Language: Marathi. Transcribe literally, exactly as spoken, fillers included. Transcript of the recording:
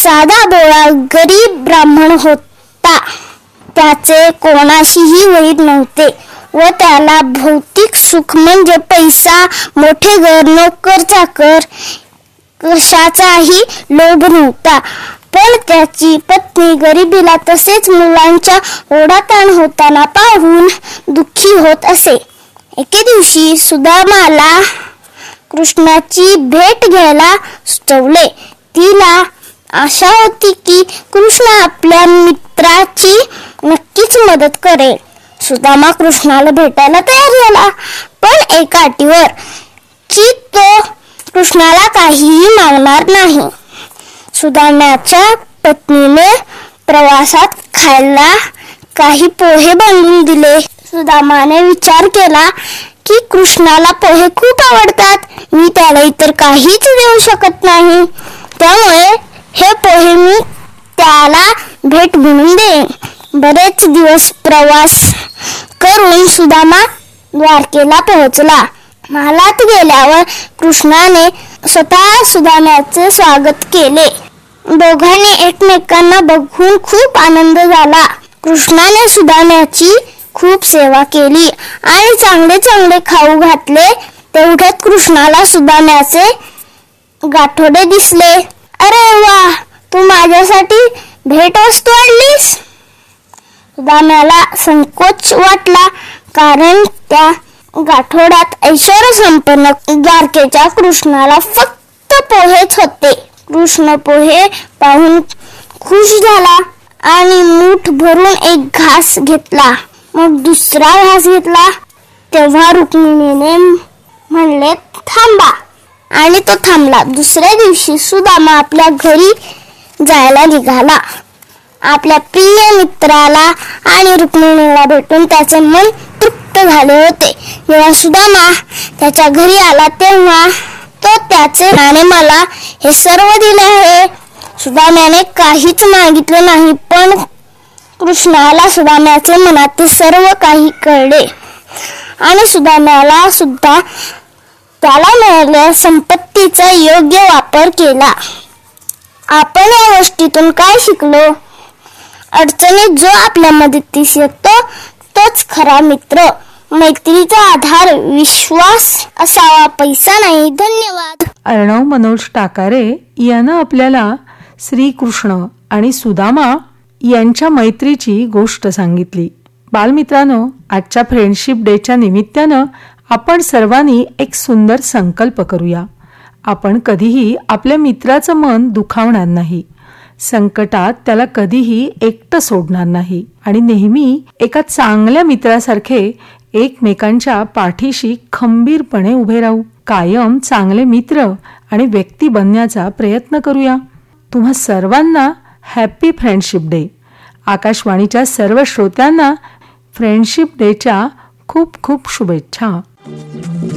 साधा भोळा गरीब ब्राह्मण होता. त्याचे कोणाशीही वैर नव्हते व त्याला भौतिक सुख म्हणजे पैसा, मोठे घर, नोकर चाकर कशाचाही लोभ नव्हता. पण त्याची पत्नी गरिबीला तसेच मुलांच्या ओढाताण होताना पाहून दुःखी होत असे. एके दिवशी सुदामाला कृष्णाची भेट घ्यायला सुचवले. तिला आशा होती की कृष्ण आपल्या मित्राची नक्कीच मदत करेल. सुदामा कृष्णाला भेटायला तयार झाला, पण एका अटीवर की तो कृष्णाला काहीही मागणार नाही. सुदाम्याच्या पत्नीने प्रवासात खायला काही पोहे बांधून दिले. सुदामाने विचार केला की कृष्णाला पोहे खूप आवडतात, मी त्याला इतर काहीच देऊ शकत नाही, त्यामुळे हे पोहे मी त्याला भेट म्हणून देईन. बरेच दिवस प्रवास करून सुदामा द्वारकेला पोहोचला. महालात गेल्यावर कृष्णाने स्वतः सुदाम्याचे स्वागत केले. दोघांनी एकमेकांना बघून खूप आनंद झाला. कृष्णाने सुदाम्याची खूप सेवा केली आणि चांगले चांगले खाऊ घातले. तेवढ्यात कृष्णाला सुदाम्याचे गाठोडे दिसले. अरे वा, तू माझ्यासाठी भेटवस्तू आणलीस? सुदाम्याला संकोच वाटला, कारण त्या गाठोड्यात ऐश्वर्य संपन्न द्वारकेच्या कृष्णाला फक्त पोहेच होते. कृष्ण पोहे पाहून खुश झाला आणि मूठ भरून एक घास घेतला. मग दुसरा घास घेतला. तेव्हा रुक्मिणीने म्हणले थांबा, आणि तो थांबला. दुसऱ्या दिवशी सुदामा आपल्या घरी जायला निघाला. आपल्या प्रिय मित्राला आणि रुक्मिणीला भेटून त्याचे मन तृप्त झाले होते. जेव्हा सुदामा त्याच्या घरी आला तेव्हा तो त्याचे नाणे मला हे सर्व दिले आहे. सुदाम्याने काहीच मागितले नाही, पण कृष्णाला सुदाम्याचे मनातील सर्व काही कळले आणि सुदाम्याला सुद्धा त्याला मिळालेल्या संपत्तीचा योग्य वापर केला. आपण या गोष्टीतून काय शिकलो? अडचणीत जो आपल्या मदतीस येतो तोच खरा मित्र. मैत्रीचा आधार विश्वास असावा, पैसा नाही. धन्यवाद. अर्णव मनोज टाकारे यानं आपल्याला श्रीकृष्ण आणि सुदामा यांच्या मैत्रीची गोष्ट सांगितली. बालमित्रांनो, आजच्या फ्रेंडशिप डेच्या निमित्तानं आपण सर्वांनी एक सुंदर संकल्प करूया. आपण कधीही आपल्या मित्राचं मन दुखावणार नाही, संकटात त्याला कधीही एकटं सोडणार नाही आणि नेहमी एका चांगल्या मित्रासारखे एकमेकांच्या पाठीशी खंबीरपणे उभे राहू. कायम चांगले मित्र आणि व्यक्ती बनण्याचा प्रयत्न करूया. तुम्हा सर्वांना हॅपी फ्रेंडशिप डे. आकाशवाणीच्या सर्व श्रोत्यांना फ्रेंडशिप डेच्या खूप खूप शुभेच्छा.